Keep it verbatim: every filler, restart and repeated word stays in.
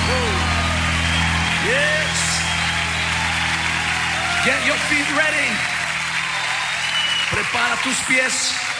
Yes. Get your feet ready. Prepara tus pies.